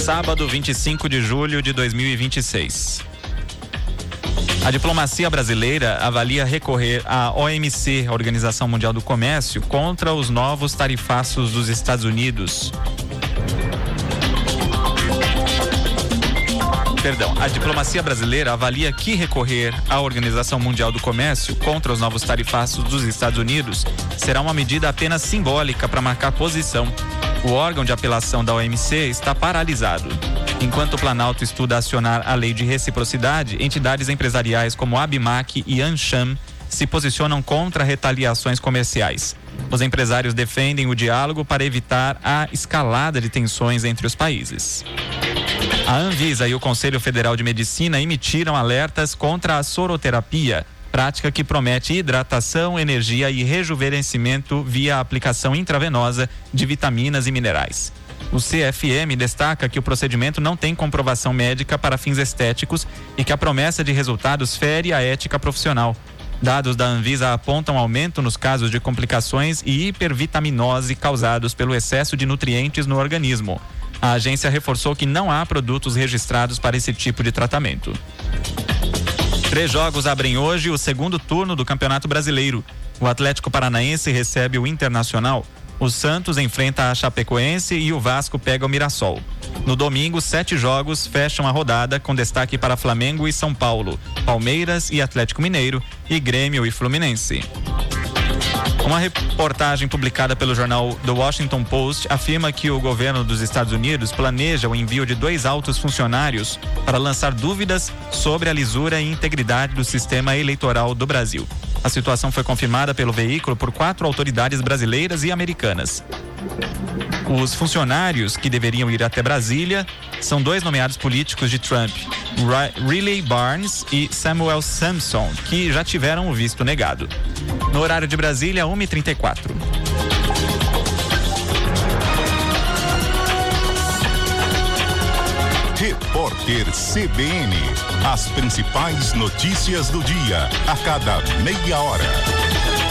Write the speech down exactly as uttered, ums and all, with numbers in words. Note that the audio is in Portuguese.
sábado, vinte e cinco de julho de dois mil e vinte e seis. A diplomacia brasileira avalia recorrer à O M C, a Organização Mundial do Comércio, contra os novos tarifaços dos Estados Unidos. Perdão, a diplomacia brasileira avalia que recorrer à Organização Mundial do Comércio contra os novos tarifaços dos Estados Unidos será uma medida apenas simbólica para marcar posição. O órgão de apelação da O M C está paralisado. Enquanto o Planalto estuda acionar a lei de reciprocidade, entidades empresariais como a Abimac e Ancham se posicionam contra retaliações comerciais. Os empresários defendem o diálogo para evitar a escalada de tensões entre os países. A Anvisa e o Conselho Federal de Medicina emitiram alertas contra a soroterapia, prática que promete hidratação, energia e rejuvenescimento via aplicação intravenosa de vitaminas e minerais. O C F M destaca que o procedimento não tem comprovação médica para fins estéticos e que a promessa de resultados fere a ética profissional. Dados da Anvisa apontam aumento nos casos de complicações e hipervitaminose causados pelo excesso de nutrientes no organismo. A agência reforçou que não há produtos registrados para esse tipo de tratamento. Três jogos abrem hoje o segundo turno do Campeonato Brasileiro. O Atlético Paranaense recebe o Internacional. O Santos enfrenta a Chapecoense e o Vasco pega o Mirassol. No domingo, sete jogos fecham a rodada, com destaque para Flamengo e São Paulo, Palmeiras e Atlético Mineiro e Grêmio e Fluminense. Uma reportagem publicada pelo jornal The Washington Post afirma que o governo dos Estados Unidos planeja o envio de dois altos funcionários para lançar dúvidas sobre a lisura e integridade do sistema eleitoral do Brasil. A situação foi confirmada pelo veículo por quatro autoridades brasileiras e americanas. Os funcionários que deveriam ir até Brasília são dois nomeados políticos de Trump, Riley Barnes e Samuel Sampson, que já tiveram o visto negado. No horário de Brasília, uma e trinta e quatro. Repórter C B N. As principais notícias do dia, a cada meia hora.